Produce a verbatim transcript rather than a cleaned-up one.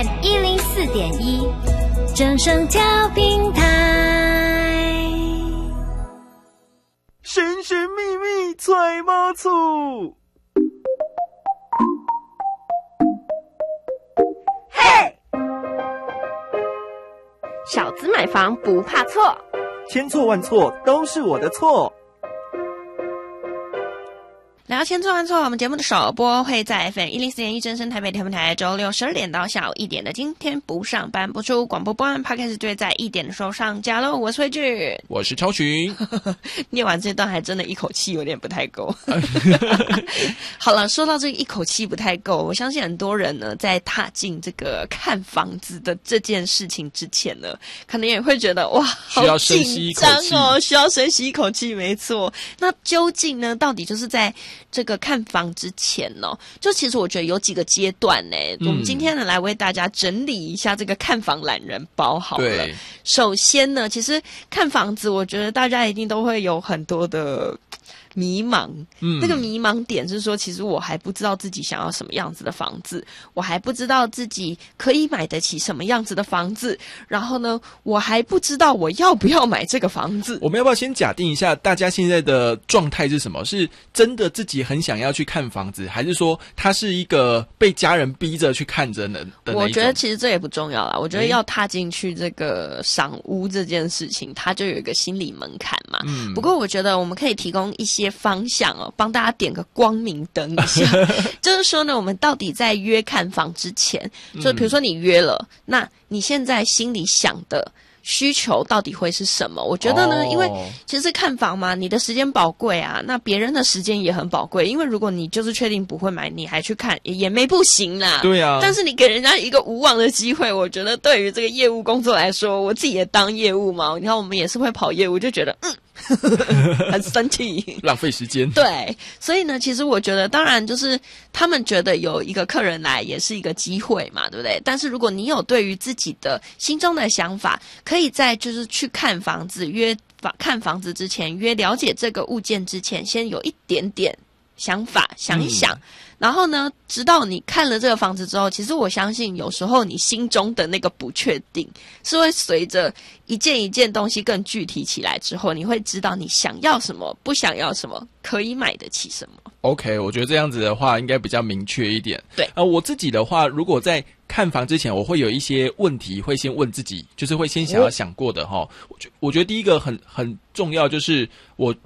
F M 一零四点一，正声调平台。 神神秘秘揣猫醋。 嘿，小资买房不怕错， 千错万错都是我的错。 聊千错万错，我们节目的首播会在 F M 一零四点一正声台北调频台，周六十二点到下午一点的今天不上班播出，广播播完 Podcast 就会在一点的时候上架喽。我是慧俊， 我是超群。 念完这段还真的一口气有点不太够。好了，说到这个一口气不太够，我相信很多人呢在踏进这个看房子的这件事情之前呢，可能也会觉得哇， 需要深吸一口气哦，需要深吸一口气，没错。那究竟呢，到底就是在这个看房之前呢、哦，就其实我觉得有几个阶段呢、嗯。我们今天呢来为大家整理一下这个看房懒人包好了。 对， 首先呢，其实看房子，我觉得大家一定都会有很多的迷茫。嗯，那个迷茫点是说，其实我还不知道自己想要什么样子的房子，我还不知道自己可以买得起什么样子的房子，然后呢，我还不知道我要不要买这个房子。 我们要不要先假定一下大家现在的状态是什么？是真的自己很想要去看房子，还是说他是一个被家人逼着去看着的的？ 我觉得其实这也不重要啦。我觉得要踏进去这个赏屋这件事情，它就有一个心理门槛嘛。嗯。不过我觉得我们可以提供一些方向哦，帮大家点个光明灯一下。就是说呢，我们到底在约看房之前，就比如说你约了，嗯、那你现在心里想的需求到底会是什么？我觉得呢， oh. 因为其实看房嘛，你的时间宝贵啊，那别人的时间也很宝贵。因为如果你就是确定不会买，你还去看也也没不行啦。 对啊。但是你给人家一个无望的机会，我觉得对于这个业务工作来说，我自己也当业务嘛，你看我们也是会跑业务，就觉得嗯。很生气， 浪费时间。 对，所以呢，其实我觉得，当然就是他们觉得有一个客人来也是一个机会嘛，对不对？但是如果你有对于自己的心中的想法，可以在就是去看房子、约房看房子之前，约了解这个物件之前，先有一点点想法，想一想。嗯，然后呢，直到你看了这个房子之后，其实我相信有时候你心中的那个不确定是会随着一件一件东西更具体起来之后，你会知道你想要什么，不想要什么，可以买得起什么。 OK， 我觉得这样子的话应该比较明确一点。 对， 呃，我自己的话，如果在看房之前，我会有一些问题会先问自己，就是会先想要想过的哈。我觉我觉得第一个很很重要，就是我